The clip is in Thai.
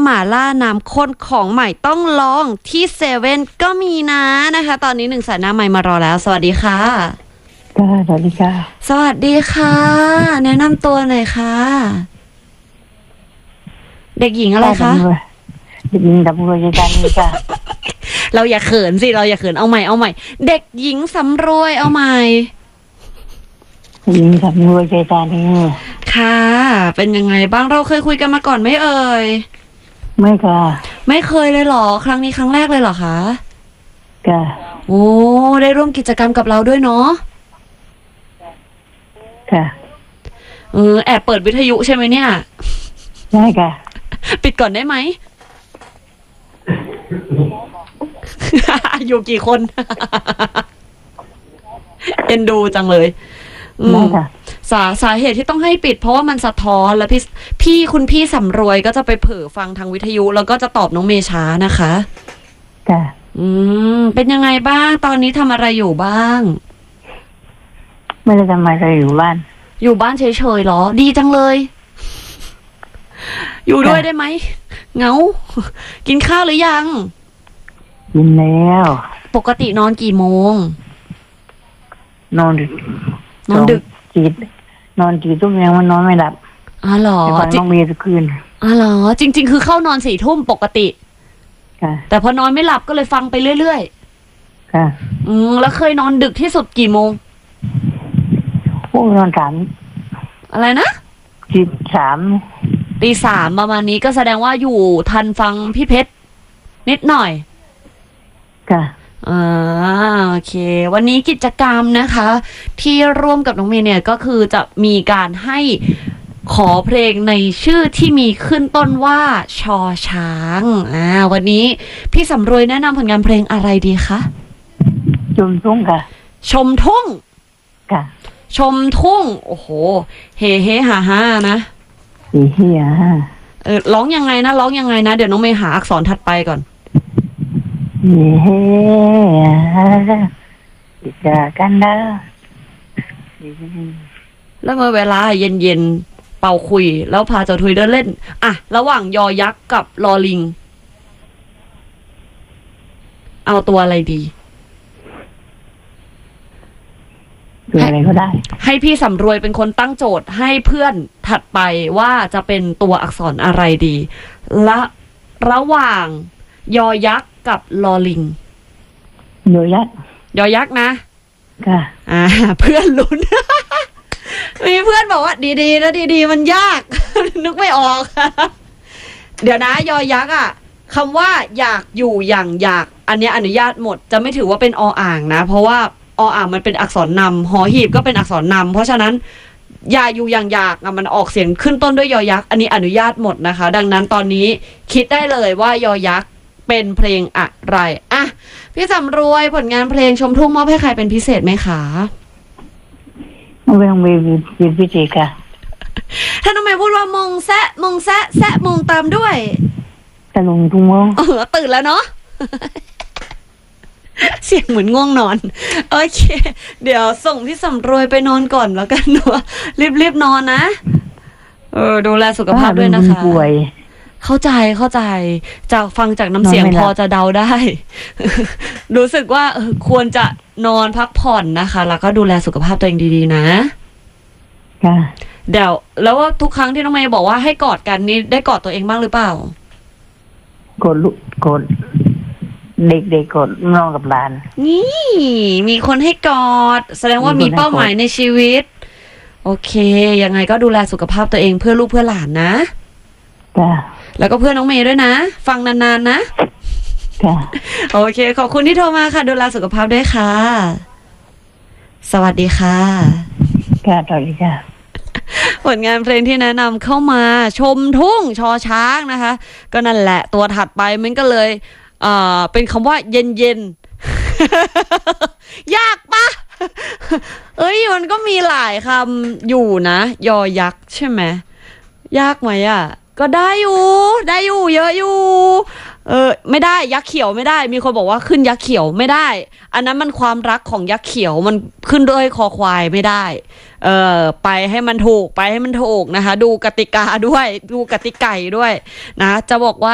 หม่าล่าน้ำข้นของใหม่ต้องลองที่เซเว่นก็มีนะนะคะตอนนี้1 สายหน้าใหม่มารอแล้วสวัสดีค่ะสวัสดีค่ะสวัสดีค่ะแนะนำตัวหน่อยค่ะเด็กหญิงอะไรคะเด็กหญิงสำรวยใจจันทร์ค่ะเราอย่าเขินสิเราอย่าเขินเอาใหม่เด็กหญิงสำรวยเอาใหม่หญิงสำรวยใจจันทร์ค่ะเป็นยังไงบ้างเราเคยคุยกันมาก่อนไหมเอ่ยไม่ค่ะไม่เคยเลยเหรอครั้งนี้ครั้งแรกเลยเหรอคะค่ะโอ้ได้ร่วมกิจกรรมกับเราด้วยเนาะค่ะแอบเปิดวิทยุใช่ไหมเนี่ยใช่ค่ะปิดก่อนได้ไหม อยู่กี่คน เอ็นดูจังเลยสาเหตุที่ต้องให้ปิดเพราะว่ามันสะท้อนแล้วคุณพี่สำรวยก็จะไปเผลอฟังทางวิทยุแล้วก็จะตอบน้องเมช้านะคะค่ะเป็นยังไงบ้างตอนนี้ทำอะไรอยู่บ้างไม่ได้ทำอะไรอยู่บ้านเฉยๆหรอดีจังเลยอยู่ด้วยได้ไหมเหงากินข้าวหรือยังกินแล้วปกตินอนกี่โมงนอนดึกนอนกี่ทุ่มยังมันนอนไม่หลับเหรอฟังน้องเมย์ทุกคืนเหรอจริงๆคือเข้านอน4 ทุ่มปกติค่ะแต่พอนอนไม่หลับก็เลยฟังไปเรื่อยๆค่ะแล้วเคยนอนดึกที่สุดกี่โมงนอน3 อะไรนะตี 3 ตี 3ประมาณนี้ก็แสดงว่าอยู่ทันฟังพี่เพชรนิดหน่อยค่ะโอเควันนี้กิจกรรมนะคะที่ร่วมกับน้องเมย์เนี่ยก็คือจะมีการให้ขอเพลงในชื่อที่มีขึ้นต้นว่าชอช้างวันนี้พี่สำรวยแนะนำผลงานเพลงอะไรดีคะชมทุ่งค่ะชมทุ่งค่ะชมทุ่งโอ้โหเฮ่เฮ่ฮ่าฮ่านะเฮ่เฮ่ฮ่าร้องยังไงนะเดี๋ยวน้องเมย์หาอักษรถัดไปก่อนเฮ่จะกันได้แล้วเมื่อเวลาเย็นๆเป่าคุยแล้วพาเจ้าทุยเดินเล่นระหว่างยอยักษ์กับลอลิงเอาตัวอะไรดีตัวอะไรก็ได้ให้พี่สำรวยเป็นคนตั้งโจทย์ให้เพื่อนถัดไปว่าจะเป็นตัวอักษรอะไรดีและระหว่างยอยักษ์กับลอลิงยอยักษ์นะค่ะเพื่อนลุ้น มีเพื่อนบอกว่าดีๆนะดีๆมันยาก นึกไม่ออก เดี๋ยวนะยอยักษ์คำว่าอยากอยู่อย่างอยากอันนี้อนุญาตหมดจะไม่ถือว่าเป็นออ่างนะเพราะว่าออ่างมันเป็นอักษรนำหอหีบก็เป็นอักษรนำเพราะฉะนั้นอยากอยู่อย่างอยากมันออกเสียงขึ้นต้นด้วยยอยักษ์อันนี้อนุญาตหมดนะคะดังนั้นตอนนี้คิดได้เลยว่ายอยักษ์เป็นเพลงอะไรพี่สำรวยผลงานเพลงชมทุ่งมอบให้ใครเป็นพิเศษไหมคะน้องเมย์มีพิเศษค่ะถ้าน้องเมย์พูดว่ามงแซะมงตามด้วยตะลุงทุ่งมงตื่นแล้วเนาะ เสียงเหมือนง่วงนอนโอเคเดี๋ยวส่งพี่สำรวยไปนอนก่อนแล้วกันเนาะรีบนอนนะดูแลสุขภาพด้วยนะคะป่วยเข้าใจจากฟังจากน้ำเสียงพอจะเดาได้ รู้สึกว่าควรจะนอนพักผ่อนนะคะแล้วก็ดูแลสุขภาพตัวเองดีๆนะเดี๋ยวแล้วว่าทุกครั้งที่น้องเมย์บอกว่าให้กอดกันนี่ได้กอดตัวเองบ้างหรือเปล่ากดเด็กกดน้องกับหลานนี่มีคนให้กอดแสดงว่ามีเป้าหมายในชีวิตโอเคยังไงก็ดูแลสุขภาพตัวเองเพื่อลูกเพื่อหลานนะแล้วก็เพื่อนน้องเมย์ด้วยนะฟังนานๆนะโอเคขอบคุณที่โทรมาค่ะดูแลสุขภาพด้วยค่ะสวัสดีค่ะสวัสดีค่ะผลงานเพลงที่แนะนำเข้ามาชมทุ่งชอช้างนะคะก็นั่นแหละตัวถัดไปมันก็เลยเป็นคำว่าเย็นยากปะมันก็มีหลายคำอยู่นะยอยักษ์ใช่ไหมยากไหมก็ได้อยู่เยอะอยู่ไม่ได้ยักษ์เขียวไม่ได้มีคนบอกว่าขึ้นยักษ์เขียวไม่ได้อันนั้นมันความรักของยักษ์เขียวมันขึ้นด้วยคอควายไม่ได้ไปให้มันถูกนะคะดูกติกาด้วยดูกติไก่ด้วยนะจะบอกว่า